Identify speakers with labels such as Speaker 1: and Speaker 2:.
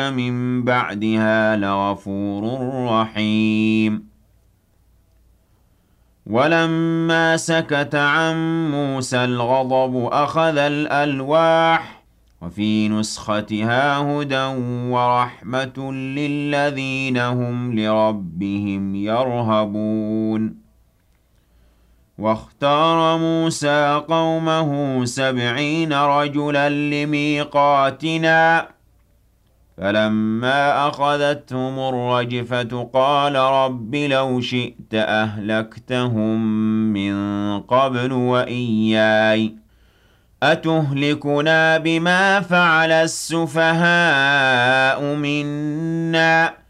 Speaker 1: من بعدها لغفور رحيم. ولما سكت عن موسى الغضب أخذ الألواح وفي نسختها هدى ورحمة للذين هم لربهم يرهبون. واختار موسى قومه 70 رجلا لميقاتنا فلما أخذتهم الرجفة قال رب لو شئت أهلكتهم من قبل وإياي أتهلكنا بما فعل السفهاء منا